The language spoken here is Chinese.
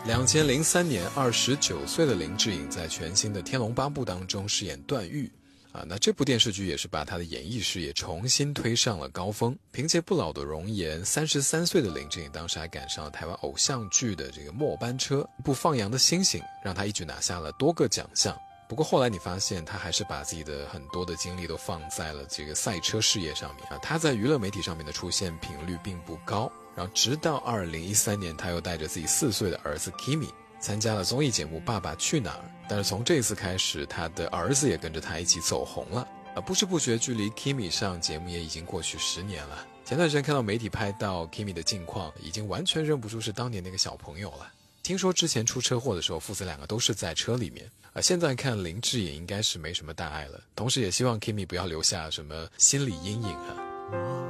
2003年29岁的林志颖在全新的《天龙八部》当中饰演段誉那这部电视剧也是把他的演艺事业重新推上了高峰。凭借不老的容颜，33岁的林志颖当时还赶上了台湾偶像剧的这个末班车，一部《放羊的星星》让他一举拿下了多个奖项。不过后来你发现他还是把自己的很多的精力都放在了这个赛车事业上面他在娱乐媒体上面的出现频率并不高。然后直到2013年，他又带着自己4岁的儿子 Kimi 参加了综艺节目《爸爸去哪儿》，但是从这次开始，他的儿子也跟着他一起走红了。不知不觉，距离 Kimi 上节目也已经过去10年了。前段时间看到媒体拍到 Kimi 的近况，已经完全认不出是当年那个小朋友了。听说之前出车祸的时候，父子两个都是在车里面。现在看林志颖应该是没什么大碍了，同时也希望 Kimi 不要留下什么心理阴影